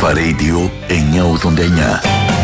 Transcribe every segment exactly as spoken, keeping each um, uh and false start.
Αλφα Radio εννιακόσια ογδόντα εννιά.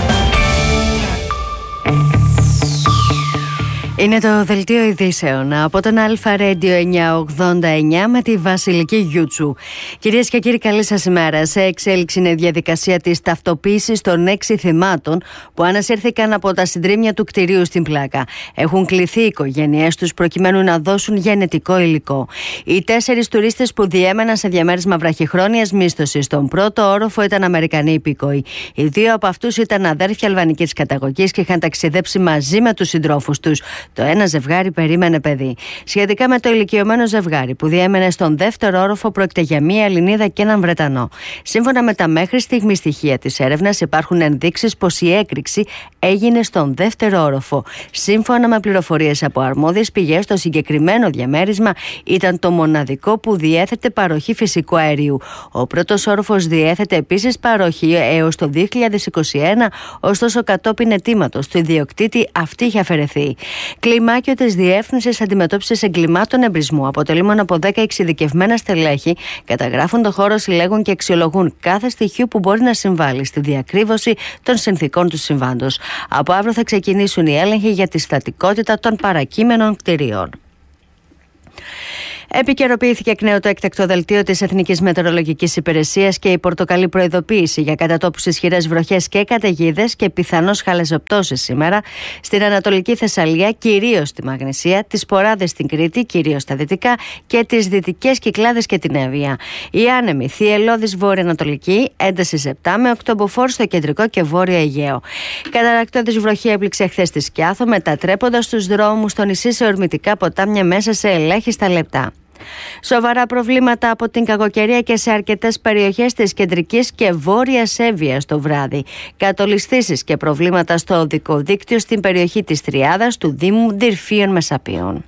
Είναι το δελτίο ειδήσεων από τον Αλφα Radio εννιακόσια ογδόντα εννιά με τη Βασιλική Γιούτσου. Κυρίες και κύριοι, καλή σας ημέρα. Σε εξέλιξη είναι η διαδικασία της ταυτοποίησης των έξι θυμάτων που ανασύρθηκαν από τα συντρίμμια του κτηρίου στην Πλάκα. Έχουν κληθεί οι οικογένειές τους προκειμένου να δώσουν γενετικό υλικό. Οι τέσσερις τουρίστες που διέμεναν σε διαμέρισμα βραχυχρόνιας μίσθωσης στον πρώτο όροφο ήταν Αμερικανοί υπήκοοι. Οι δύο από αυτούς ήταν αδέρφια αλβανικής καταγωγής και είχαν ταξιδέψει μαζί με τους συντρόφους τους. Το ένα ζευγάρι περίμενε παιδί. Σχετικά με το ηλικιωμένο ζευγάρι που διέμενε στον δεύτερο όροφο, πρόκειται για μία Ελληνίδα και έναν Βρετανό. Σύμφωνα με τα μέχρι στιγμή στοιχεία της έρευνας, υπάρχουν ενδείξεις πως η έκρηξη έγινε στον δεύτερο όροφο. Σύμφωνα με πληροφορίες από αρμόδιες πηγές, το συγκεκριμένο διαμέρισμα ήταν το μοναδικό που διέθετε παροχή φυσικού αερίου. Ο πρώτος όροφος διέθετε επίσης παροχή έως το δύο χιλιάδες είκοσι ένα, ωστόσο κατόπιν αιτήματος του ιδιοκτήτη αυτή είχε αφαιρεθεί. Κλιμάκιο της Διεύθυνσης Αντιμετώπισης Εγκλημάτων Εμπρισμού αποτελεί μόνο από δέκα εξειδικευμένα στελέχη, καταγράφουν το χώρο, συλλέγουν και αξιολογούν κάθε στοιχείο που μπορεί να συμβάλλει στη διακρύβωση των συνθηκών του συμβάντος. Από αύριο θα ξεκινήσουν οι έλεγχοι για τη στατικότητα των παρακείμενων κτηρίων. Επικαιροποιήθηκε εκ νέου το έκτακτο δελτίο της Εθνικής Μετεωρολογικής Υπηρεσίας και η πορτοκαλί προειδοποίηση για κατατόπους ισχυρές βροχές και καταιγίδες και πιθανώς χαλαζοπτώσεις σήμερα στην Ανατολική Θεσσαλία, κυρίως στη Μαγνησία, τις Ποράδες στην Κρήτη, κυρίως στα δυτικά, και τις Δυτικές Κυκλάδες και την Εύβοια. Η άνεμη θυελλώδης βόρεια-ανατολική, έντασης επτά με οκτώ μποφόρ στο κεντρικό και βόρειο Αιγαίο. Καταρακτώδης βροχή έπληξε χθες στη Σκιάθο, μετατρέποντας τους δρόμους στο νησί σε ορμητικά ποτάμια μέσα σε ελάχιστα λεπτά. Σοβαρά προβλήματα από την κακοκαιρία και σε αρκετές περιοχές της κεντρικής και βόρειας Εύβοιας το βράδυ. Κατολισθήσεις και προβλήματα στο οδικό δίκτυο στην περιοχή της Τριάδας του Δήμου Ντυρφίων Μεσαπίων.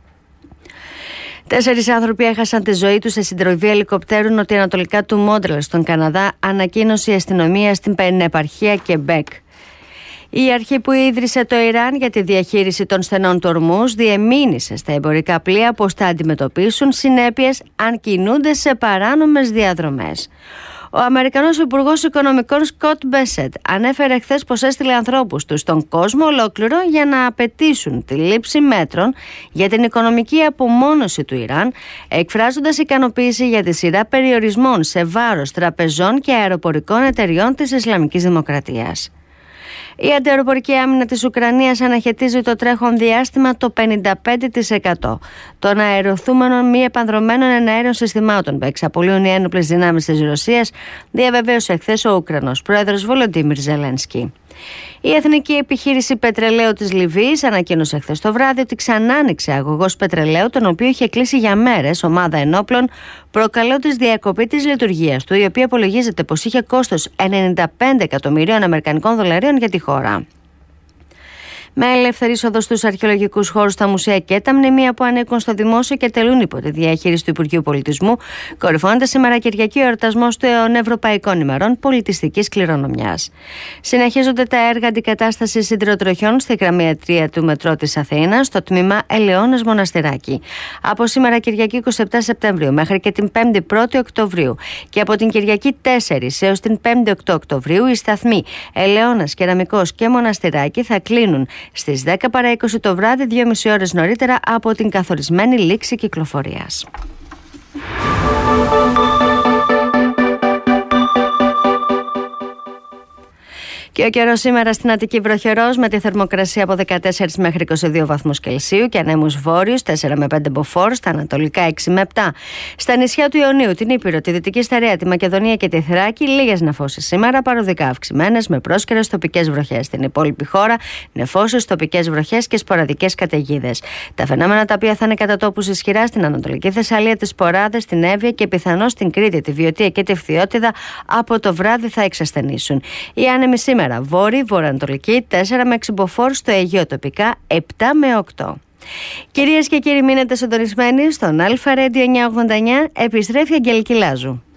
Τέσσερις άνθρωποι έχασαν τη ζωή τους σε συντροβή ελικοπτέρου νοτιοανατολικά του Μόντρελ στον Καναδά, ανακοίνωσε η αστυνομία στην επαρχία Κεμπέκ. Η αρχή που ίδρυσε το Ιράν για τη διαχείριση των στενών του Ορμούζ διεμήνυσε στα εμπορικά πλοία πως θα αντιμετωπίσουν συνέπειες αν κινούνται σε παράνομες διαδρομές. Ο Αμερικανός Υπουργός Οικονομικών Σκοτ Μπέσετ ανέφερε χθες πως έστειλε ανθρώπους του στον κόσμο ολόκληρο για να απαιτήσουν τη λήψη μέτρων για την οικονομική απομόνωση του Ιράν, εκφράζοντας ικανοποίηση για τη σειρά περιορισμών σε βάρος τραπεζών και αεροπορικών εταιριών της Ισλαμικής Δημοκρατίας. Η αντιαεροπορική άμυνα της Ουκρανίας αναχαιτίζει το τρέχον διάστημα το πενήντα πέντε τοις εκατό των αεροθούμενων μη επανδρομένων εναέριων συστημάτων που εξαπολύουν οι ένοπλες δυνάμεις της Ρωσίας, διαβεβαίωσε χθες ο Ουκρανός πρόεδρος Βολοντίμιρ Ζελένσκι. Η Εθνική Επιχείρηση Πετρελαίου της Λιβύης ανακοίνωσε χθες το βράδυ ότι ξανά άνοιξε αγωγός πετρελαίου, τον οποίο είχε κλείσει για μέρες ομάδα ενόπλων, προκαλώντας διακοπή της λειτουργίας του, η οποία απολογίζεται πως είχε κόστος ενενήντα πέντε εκατομμυρίων Αμερικανικών δολαρίων για τη χώρα. Με ελεύθερη είσοδο στους αρχαιολογικούς χώρους, τα μουσεία και τα μνημεία που ανήκουν στο δημόσιο και τελούν υπό τη διαχείριση του Υπουργείου Πολιτισμού, κορυφώνεται σήμερα Κυριακή ο εορτασμός των Ευρωπαϊκών ημερών πολιτιστικής κληρονομιάς. Συνεχίζονται τα έργα αντικατάστασης σιδηροτροχιών στη γραμμή τρία του μετρό της Αθήνας, στο τμήμα Ελαιώνας Μοναστηράκι. Από σήμερα Κυριακή εικοστή εβδόμη Σεπτεμβρίου μέχρι και την πέμπτη πρώτη Οκτωβρίου και από την Κυριακή τέσσερι έως την πέμπτη οκτώ Οκτωβρίου, οι σταθμοί Ελαιώνας, Κεραμικός και Μοναστηράκι θα κλείνουν στις δέκα παρά είκοσι το βράδυ, δύο και μισή ώρες νωρίτερα από την καθορισμένη λήξη κυκλοφορίας. Και ο καιρός σήμερα στην Αττική βροχερός, με τη θερμοκρασία από δεκατέσσερα μέχρι είκοσι δύο βαθμούς Κελσίου και ανέμους βόρειους τέσσερα με πέντε μποφόρ, στα ανατολικά έξι με επτά. Στα νησιά του Ιωνίου, την Ήπειρο, τη Δυτική Στερεά, τη Μακεδονία και τη Θράκη, λίγες νεφώσεις σήμερα, παροδικά αυξημένες με πρόσκαιρες τοπικές βροχές. Στην υπόλοιπη χώρα, νεφώσεις, τοπικές βροχές και σποραδικές καταιγίδες. Τα φαινόμενα τα οποία θα είναι κατά τόπους ισχυρά στην Ανατολική Θεσσαλία, τις Ποράδες, την Εύβοια και πιθανώς στην Κρήτη, τη Βιωτία και τη Φθιώτιδα, από το βράδυ θα εξασθενήσουν. Οι άνεμοι σήμερα βόρειοι, βορειοανατολική τέσσερα με έξι μποφόρ, στο Αιγαίο τοπικά επτά με οκτώ. Κυρίες και κύριοι, μείνετε συντονισμένοι στον Αλφα Radio εννιακόσια ογδόντα εννιά. Επιστρέφει η Αγγελική Λάζου.